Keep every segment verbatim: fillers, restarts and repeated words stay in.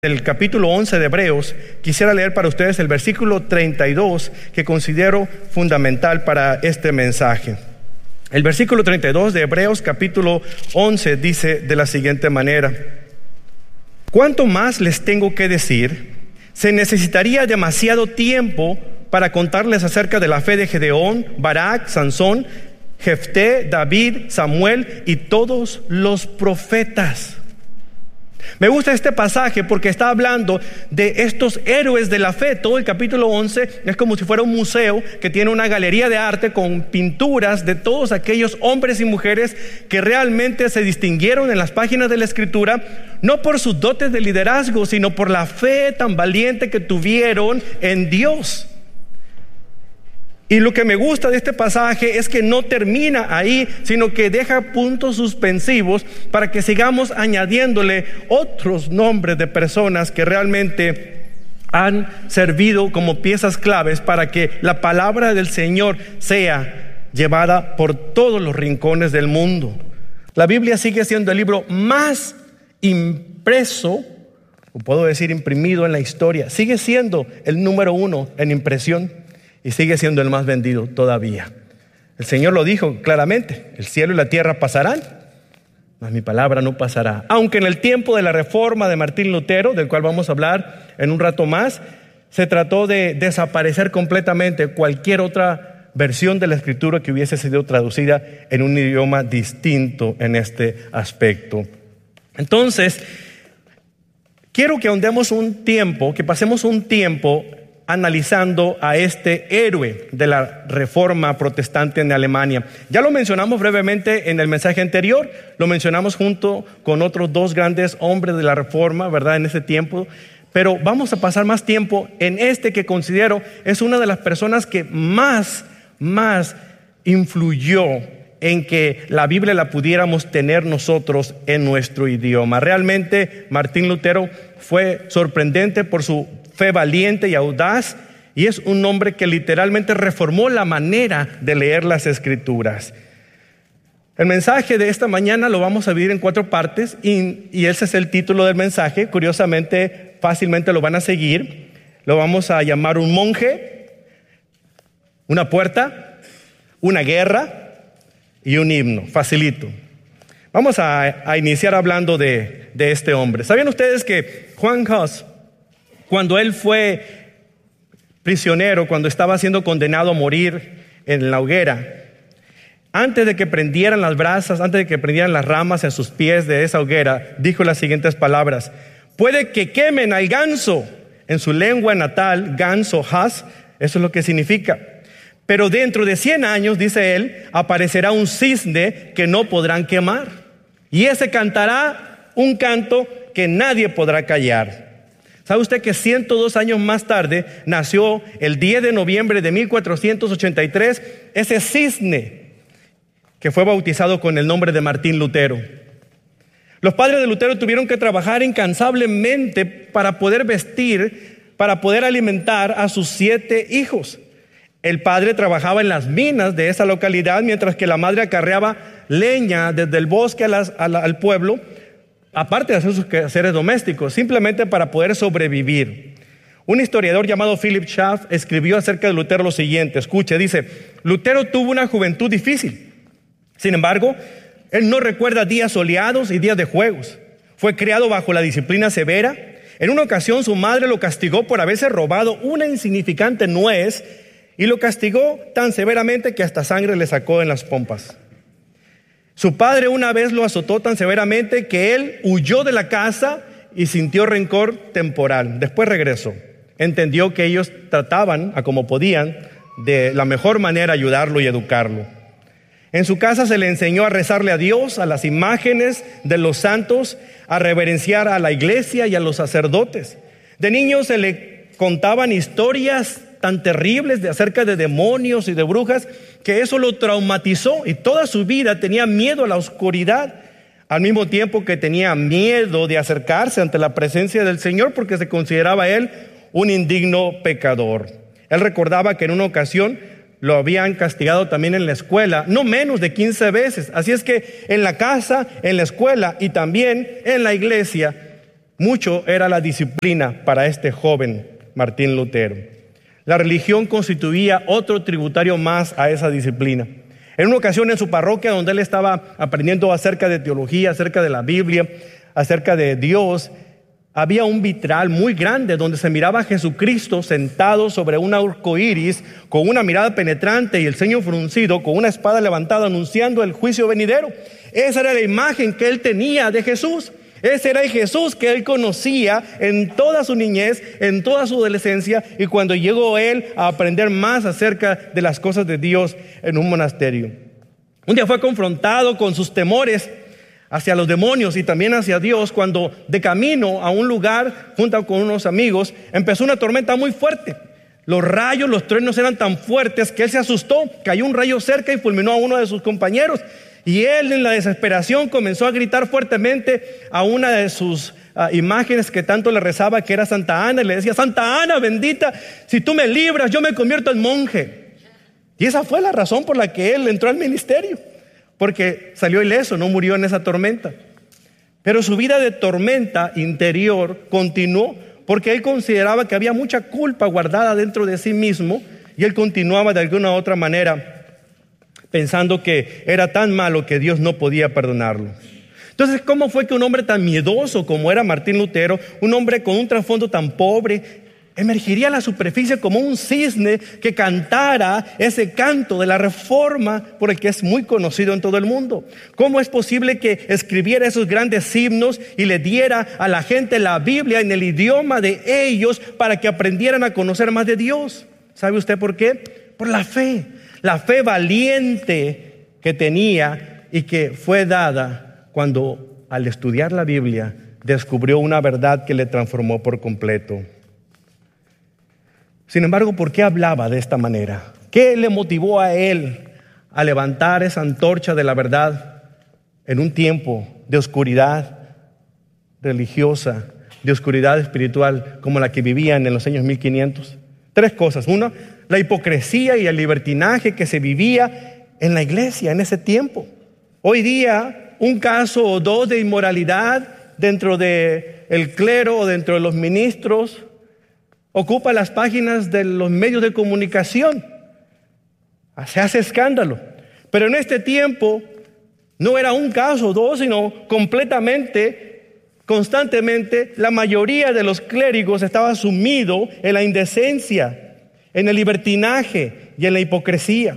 del capítulo once de Hebreos, quisiera leer para ustedes el versículo treinta y dos que considero fundamental para este mensaje. El versículo treinta y dos de Hebreos capítulo once dice de la siguiente manera: ¿cuánto más les tengo que decir? Se necesitaría demasiado tiempo para contarles acerca de la fe de Gedeón, Barak, Sansón, Jefté, David, Samuel y todos los profetas. Me gusta este pasaje porque está hablando de estos héroes de la fe. Todo el capítulo once es como si fuera un museo que tiene una galería de arte con pinturas de todos aquellos hombres y mujeres que realmente se distinguieron en las páginas de la Escritura, no por sus dotes de liderazgo, sino por la fe tan valiente que tuvieron en Dios. Y lo que me gusta de este pasaje es que no termina ahí, sino que deja puntos suspensivos para que sigamos añadiéndole otros nombres de personas que realmente han servido como piezas claves para que la palabra del Señor sea llevada por todos los rincones del mundo. La Biblia sigue siendo el libro más impreso, o puedo decir imprimido en la historia. Sigue siendo el número uno en impresión. Y sigue siendo el más vendido todavía. El Señor lo dijo claramente: el cielo y la tierra pasarán, mas mi palabra no pasará. Aunque en el tiempo de la reforma de Martín Lutero, del cual vamos a hablar en un rato más, se trató de desaparecer completamente cualquier otra versión de la Escritura que hubiese sido traducida en un idioma distinto en este aspecto. Entonces, quiero que ahondemos un tiempo, que pasemos un tiempo analizando a este héroe de la reforma protestante en Alemania. Ya lo mencionamos brevemente en el mensaje anterior, lo mencionamos junto con otros dos grandes hombres de la reforma, ¿verdad?, en ese tiempo, pero vamos a pasar más tiempo en este que considero es una de las personas que más, más influyó en que la Biblia la pudiéramos tener nosotros en nuestro idioma. Realmente Martín Lutero fue sorprendente por su fe valiente y audaz, y es un hombre que literalmente reformó la manera de leer las Escrituras. El mensaje de esta mañana lo vamos a dividir en cuatro partes y, y ese es el título del mensaje. Curiosamente, fácilmente lo van a seguir. Lo vamos a llamar un monje, una puerta, una guerra y un himno. Facilito. Vamos a, a iniciar hablando de, de este hombre. ¿Sabían ustedes que Juan Hus, cuando él fue prisionero, cuando estaba siendo condenado a morir en la hoguera, antes de que prendieran las brasas, antes de que prendieran las ramas en sus pies de esa hoguera, dijo las siguientes palabras: puede que quemen al ganso, en su lengua natal, ganso, has, eso es lo que significa. Pero dentro de cien años, dice él, aparecerá un cisne que no podrán quemar. Y ese cantará un canto que nadie podrá callar. ¿Sabe usted que ciento dos años más tarde nació el diez de noviembre de mil cuatrocientos ochenta y tres ese cisne que fue bautizado con el nombre de Martín Lutero? Los padres de Lutero tuvieron que trabajar incansablemente para poder vestir, para poder alimentar a sus siete hijos. El padre trabajaba en las minas de esa localidad, mientras que la madre acarreaba leña desde el bosque a las, a la, al pueblo, aparte de hacer sus quehaceres domésticos, simplemente para poder sobrevivir. Un historiador llamado Philip Schaff escribió acerca de Lutero lo siguiente. Escuche, dice: Lutero tuvo una juventud difícil. Sin embargo, él no recuerda días soleados y días de juegos. Fue criado bajo la disciplina severa. En una ocasión su madre lo castigó por haberse robado una insignificante nuez y lo castigó tan severamente que hasta sangre le sacó en las pompas. Su padre una vez lo azotó tan severamente que él huyó de la casa y sintió rencor temporal. Después regresó. Entendió que ellos trataban a como podían de la mejor manera ayudarlo y educarlo. En su casa se le enseñó a rezarle a Dios, a las imágenes de los santos, a reverenciar a la iglesia y a los sacerdotes. De niño se le contaban historias tan terribles de acerca de demonios y de brujas que eso lo traumatizó y toda su vida tenía miedo a la oscuridad, al mismo tiempo que tenía miedo de acercarse ante la presencia del Señor porque se consideraba él un indigno pecador. Él recordaba que en una ocasión lo habían castigado también en la escuela, no menos de quince veces. Así es que en la casa, en la escuela y también en la iglesia mucho era la disciplina para este joven Martín Lutero. La religión constituía otro tributario más a esa disciplina. En una ocasión en su parroquia, donde él estaba aprendiendo acerca de teología, acerca de la Biblia, acerca de Dios, había un vitral muy grande donde se miraba a Jesucristo sentado sobre un arco iris con una mirada penetrante y el ceño fruncido, con una espada levantada anunciando el juicio venidero. Esa era la imagen que él tenía de Jesús. Ese era el Jesús que él conocía en toda su niñez, en toda su adolescencia, y cuando llegó él a aprender más acerca de las cosas de Dios en un monasterio. Un día fue confrontado con sus temores hacia los demonios y también hacia Dios, cuando de camino a un lugar junto con unos amigos empezó una tormenta muy fuerte. Los rayos, los truenos eran tan fuertes que él se asustó. Cayó un rayo cerca y fulminó a uno de sus compañeros, y él en la desesperación comenzó a gritar fuertemente a una de sus uh, imágenes que tanto le rezaba, que era Santa Ana, y le decía: Santa Ana bendita, si tú me libras yo me convierto en monje. Y esa fue la razón por la que él entró al ministerio, porque salió ileso, no murió en esa tormenta. Pero su vida de tormenta interior continuó, porque él consideraba que había mucha culpa guardada dentro de sí mismo, y él continuaba de alguna u otra manera pensando que era tan malo que Dios no podía perdonarlo. Entonces, ¿cómo fue que un hombre tan miedoso como era Martín Lutero, un hombre con un trasfondo tan pobre, emergiría a la superficie como un cisne que cantara ese canto de la Reforma por el que es muy conocido en todo el mundo? ¿Cómo es posible que escribiera esos grandes himnos y le diera a la gente la Biblia en el idioma de ellos para que aprendieran a conocer más de Dios? ¿Sabe usted por qué? Por la fe. La fe valiente que tenía y que fue dada cuando, al estudiar la Biblia, descubrió una verdad que le transformó por completo. Sin embargo, ¿por qué hablaba de esta manera? ¿Qué le motivó a él a levantar esa antorcha de la verdad en un tiempo de oscuridad religiosa, de oscuridad espiritual como la que vivían en los años mil quinientos? Tres cosas. Una, la hipocresía y el libertinaje que se vivía en la iglesia en ese tiempo. Hoy día, un caso o dos de inmoralidad dentro del clero o dentro de los ministros ocupa las páginas de los medios de comunicación. Se hace escándalo. Pero en este tiempo no era un caso o dos, sino completamente, constantemente, la mayoría de los clérigos estaba sumido en la indecencia, en el libertinaje y en la hipocresía.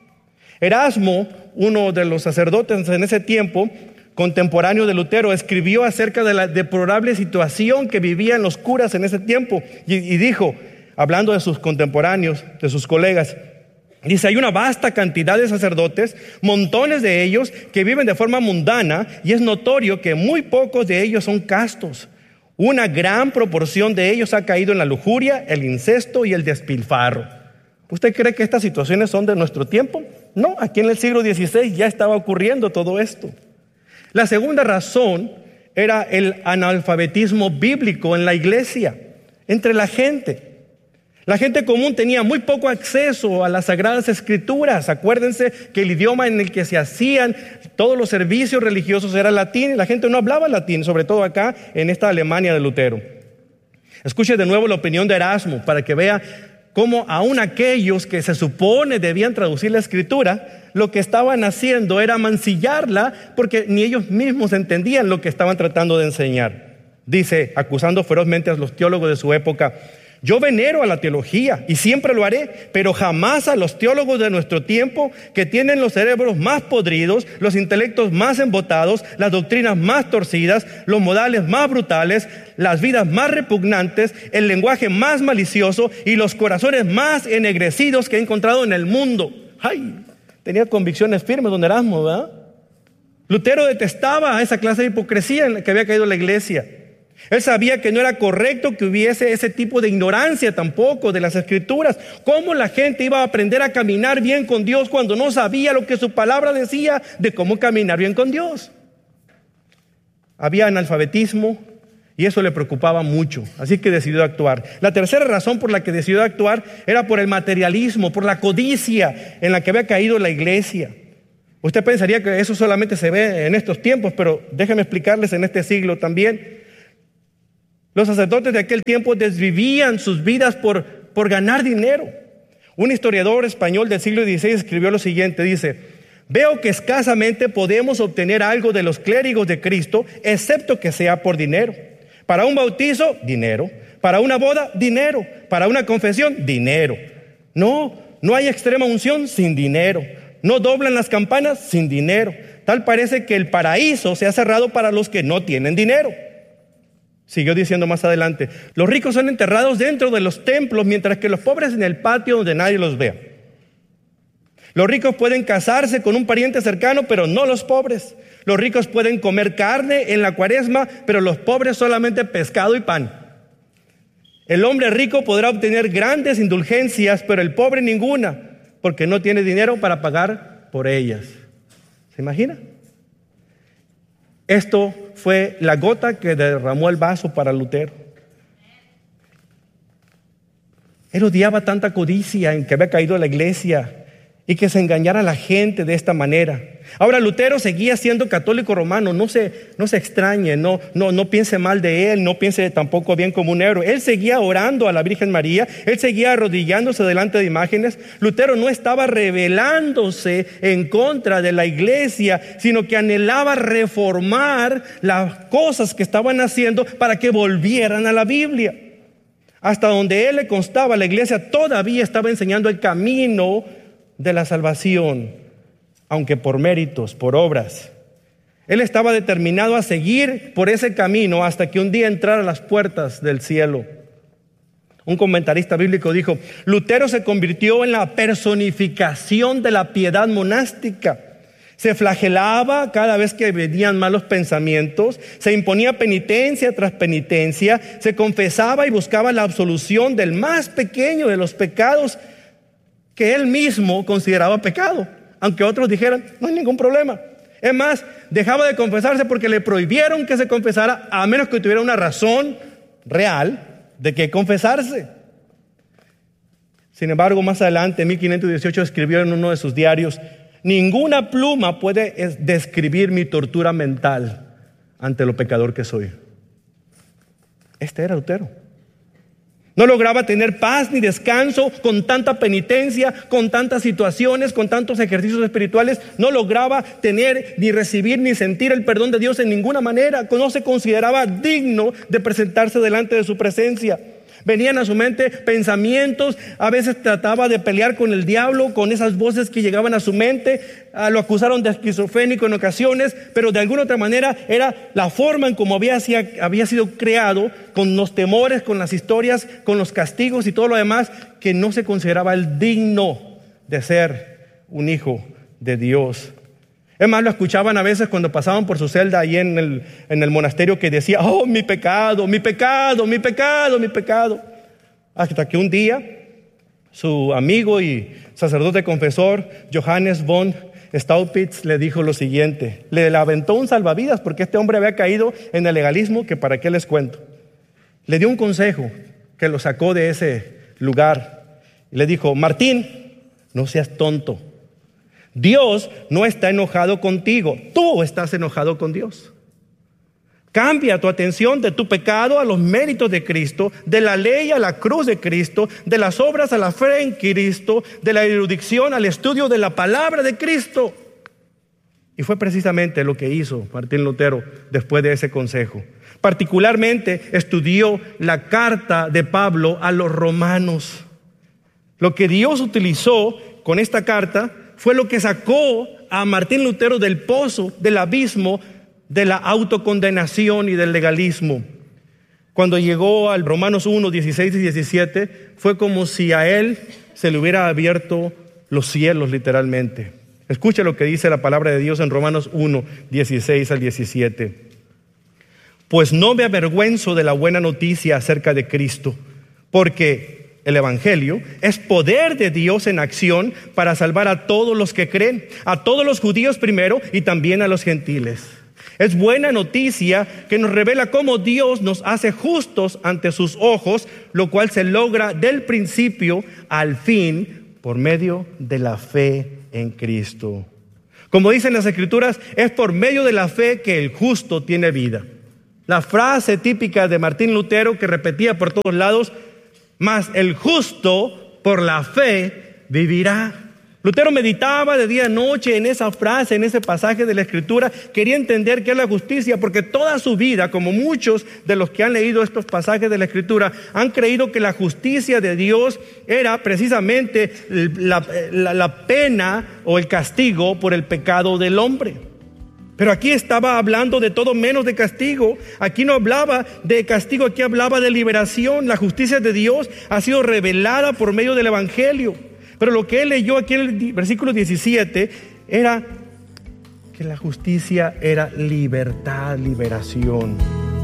Erasmo, uno de los sacerdotes en ese tiempo, contemporáneo de Lutero, escribió acerca de la deplorable situación que vivían los curas en ese tiempo y, y dijo, hablando de sus contemporáneos, de sus colegas, dice: hay una vasta cantidad de sacerdotes, montones de ellos que viven de forma mundana, y es notorio que muy pocos de ellos son castos. Una gran proporción de ellos ha caído en la lujuria, el incesto y el despilfarro. ¿Usted cree que estas situaciones son de nuestro tiempo? No, aquí en el siglo dieciséis ya estaba ocurriendo todo esto. La segunda razón era el analfabetismo bíblico en la iglesia, entre la gente. La gente común tenía muy poco acceso a las Sagradas Escrituras. Acuérdense que el idioma en el que se hacían todos los servicios religiosos era latín, y la gente no hablaba latín, sobre todo acá en esta Alemania de Lutero. Escuche de nuevo la opinión de Erasmo para que vea cómo aún aquellos que se supone debían traducir la Escritura, lo que estaban haciendo era mancillarla, porque ni ellos mismos entendían lo que estaban tratando de enseñar. Dice, acusando ferozmente a los teólogos de su época: yo venero a la teología y siempre lo haré, pero jamás a los teólogos de nuestro tiempo, que tienen los cerebros más podridos, los intelectos más embotados, las doctrinas más torcidas, los modales más brutales, las vidas más repugnantes, el lenguaje más malicioso y los corazones más ennegrecidos que he encontrado en el mundo. ¡Ay! Tenía convicciones firmes don Erasmo, ¿verdad? Lutero detestaba esa clase de hipocresía en la que había caído la iglesia. Él sabía que no era correcto que hubiese ese tipo de ignorancia tampoco de las Escrituras. ¿Cómo la gente iba a aprender a caminar bien con Dios cuando no sabía lo que su palabra decía de cómo caminar bien con Dios? Había analfabetismo y eso le preocupaba mucho, así que decidió actuar. La tercera razón por la que decidió actuar era por el materialismo, por la codicia en la que había caído la iglesia. Usted pensaría que eso solamente se ve en estos tiempos, pero déjenme explicarles en este siglo también. Los sacerdotes de aquel tiempo desvivían sus vidas por, por ganar dinero. Un historiador español del siglo dieciséis escribió lo siguiente, dice: veo que escasamente podemos obtener algo de los clérigos de Cristo, excepto que sea por dinero. Para un bautizo, dinero. Para una boda, dinero. Para una confesión, dinero. No, no hay extrema unción sin dinero. No doblan las campanas sin dinero. Tal parece que el paraíso se ha cerrado para los que no tienen dinero. Siguió diciendo más adelante: los ricos son enterrados dentro de los templos, mientras que los pobres en el patio donde nadie los vea. Los ricos pueden casarse con un pariente cercano, pero no los pobres. Los ricos pueden comer carne en la cuaresma, pero los pobres solamente pescado y pan. El hombre rico podrá obtener grandes indulgencias, pero el pobre ninguna, porque no tiene dinero para pagar por ellas. ¿Se imagina? Esto fue la gota que derramó el vaso para Lutero. Él odiaba tanta codicia en que había caído la iglesia y que se engañara a la gente de esta manera. Ahora, Lutero seguía siendo católico romano. No se, no se extrañe, no, no, no piense mal de él, no piense tampoco bien como un héroe. Él seguía orando a la Virgen María, él seguía arrodillándose delante de imágenes. Lutero no estaba rebelándose en contra de la iglesia, sino que anhelaba reformar las cosas que estaban haciendo para que volvieran a la Biblia. Hasta donde él le constaba, la iglesia todavía estaba enseñando el camino de la salvación, aunque por méritos, por obras. Él estaba determinado a seguir por ese camino hasta que un día entrara a las puertas del cielo. Un comentarista bíblico dijo: Lutero se convirtió en la personificación de la piedad monástica. Se flagelaba cada vez que venían malos pensamientos, se imponía penitencia tras penitencia, se confesaba y buscaba la absolución del más pequeño de los pecados que él mismo consideraba pecado, aunque otros dijeran no hay ningún problema. Es más, dejaba de confesarse porque le prohibieron que se confesara, a menos que tuviera una razón real de que confesarse. Sin embargo, más adelante, en mil quinientos dieciocho, escribió en uno de sus diarios: ninguna pluma puede describir mi tortura mental ante lo pecador que soy. Este era Lutero. No lograba tener paz ni descanso con tanta penitencia, con tantas situaciones, con tantos ejercicios espirituales. No lograba tener, ni recibir, ni sentir el perdón de Dios en ninguna manera. No se consideraba digno de presentarse delante de su presencia. Venían a su mente pensamientos, a veces trataba de pelear con el diablo, con esas voces que llegaban a su mente. Ah, lo acusaron de esquizofrénico en ocasiones, pero de alguna otra manera era la forma en cómo había, había sido creado, con los temores, con las historias, con los castigos y todo lo demás, que no se consideraba el digno de ser un hijo de Dios. Es más, lo escuchaban a veces cuando pasaban por su celda ahí en el, en el monasterio, que decía: oh, mi pecado, mi pecado, mi pecado, mi pecado. Hasta que un día su amigo y sacerdote confesor Johannes von Staupitz le dijo lo siguiente. Le aventó un salvavidas porque este hombre había caído en el legalismo, que para qué les cuento. Le dio un consejo que lo sacó de ese lugar. Y le dijo: Martín, no seas tonto. Dios no está enojado contigo, tú estás enojado con Dios. Cambia tu atención de tu pecado a los méritos de Cristo, de la ley a la cruz de Cristo, de las obras a la fe en Cristo, de la erudición al estudio de la palabra de Cristo. Y fue precisamente lo que hizo Martín Lutero después de ese consejo. Particularmente estudió la carta de Pablo a los romanos. Lo que Dios utilizó con esta carta fue lo que sacó a Martín Lutero del pozo, del abismo, de la autocondenación y del legalismo. Cuando llegó al Romanos uno, dieciséis y diecisiete, fue como si a él se le hubiera abierto los cielos literalmente. Escucha lo que dice la palabra de Dios en Romanos uno, dieciséis al diecisiete. Pues no me avergüenzo de la buena noticia acerca de Cristo, porque el evangelio es poder de Dios en acción para salvar a todos los que creen, a todos los judíos primero y también a los gentiles. Es buena noticia que nos revela cómo Dios nos hace justos ante sus ojos, lo cual se logra del principio al fin por medio de la fe en Cristo. Como dicen las Escrituras, es por medio de la fe que el justo tiene vida. La frase típica de Martín Lutero que repetía por todos lados: mas el justo por la fe vivirá. Lutero meditaba de día y noche en esa frase, en ese pasaje de la Escritura. Quería entender qué es la justicia, porque toda su vida, como muchos de los que han leído estos pasajes de la Escritura, han creído que la justicia de Dios era precisamente la, la, la pena o el castigo por el pecado del hombre. Pero aquí estaba hablando de todo menos de castigo. Aquí no hablaba de castigo, aquí hablaba de liberación. La justicia de Dios ha sido revelada por medio del Evangelio. Pero lo que él leyó aquí en el versículo diecisiete era que la justicia era libertad, liberación.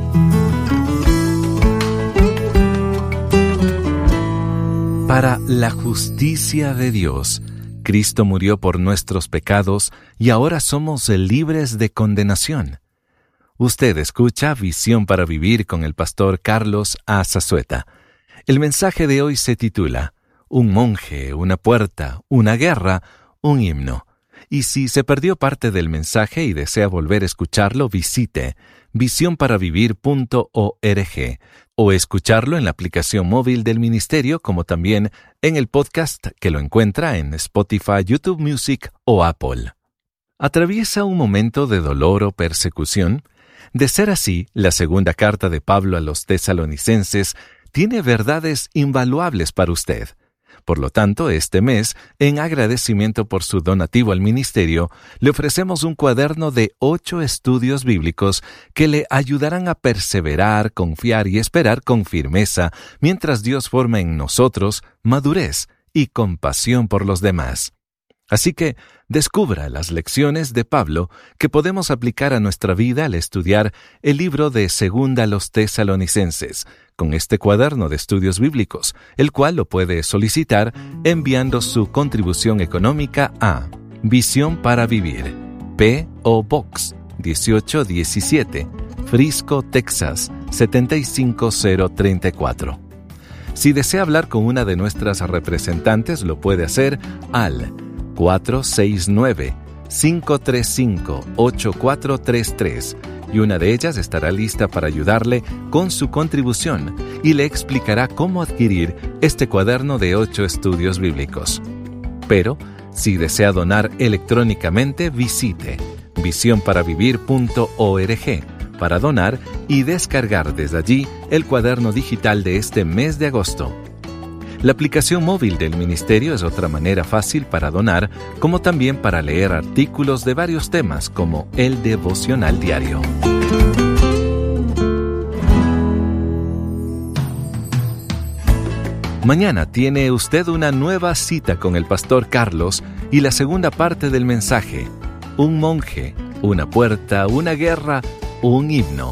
Para la justicia de Dios, Cristo murió por nuestros pecados y ahora somos libres de condenación. Usted escucha Visión para Vivir con el pastor Carlos A. Zazueta. El mensaje de hoy se titula Un monje, una puerta, una guerra, un himno. Y si se perdió parte del mensaje y desea volver a escucharlo, visite visión para vivir punto org o escucharlo en la aplicación móvil del ministerio, como también en el podcast que lo encuentra en Spotify, YouTube Music o Apple. ¿Atraviesa un momento de dolor o persecución? De ser así, la segunda carta de Pablo a los tesalonicenses tiene verdades invaluables para usted. Por lo tanto, este mes, en agradecimiento por su donativo al ministerio, le ofrecemos un cuaderno de ocho estudios bíblicos que le ayudarán a perseverar, confiar y esperar con firmeza mientras Dios forma en nosotros madurez y compasión por los demás. Así que, descubra las lecciones de Pablo que podemos aplicar a nuestra vida al estudiar el libro de Segunda a los Tesalonicenses, con este cuaderno de estudios bíblicos, el cual lo puede solicitar enviando su contribución económica a Visión para Vivir, P O Box dieciocho diecisiete, Frisco, Texas siete cinco cero tres cuatro. Si desea hablar con una de nuestras representantes, lo puede hacer al cuatro seis nueve, cinco tres cinco, ocho cuatro tres tres y una de ellas estará lista para ayudarle con su contribución y le explicará cómo adquirir este cuaderno de ocho estudios bíblicos. Pero, si desea donar electrónicamente, visite visión para vivir punto org para donar y descargar desde allí el cuaderno digital de este mes de agosto. La aplicación móvil del ministerio es otra manera fácil para donar, como también para leer artículos de varios temas como el devocional diario. Mañana tiene usted una nueva cita con el pastor Carlos y la segunda parte del mensaje: un monje, una puerta, una guerra, un himno.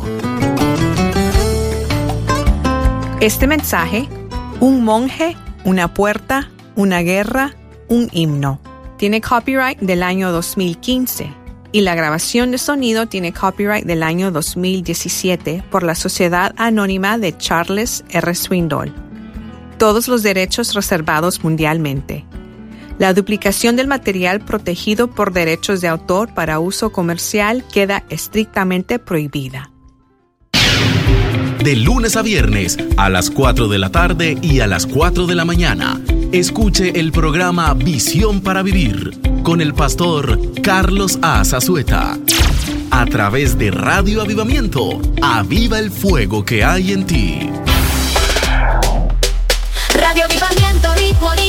Este mensaje, Un monje, una puerta, una guerra, un himno, tiene copyright del año dos mil quince y la grabación de sonido tiene copyright del año dos mil diecisiete por la Sociedad Anónima de Charles R. Swindoll. Todos los derechos reservados mundialmente. La duplicación del material protegido por derechos de autor para uso comercial queda estrictamente prohibida. De lunes a viernes, a las cuatro de la tarde y a las cuatro de la mañana. Escuche el programa Visión para Vivir con el pastor Carlos A. Zazueta. A través de Radio Avivamiento, aviva el fuego que hay en ti. Radio Avivamiento, ritmo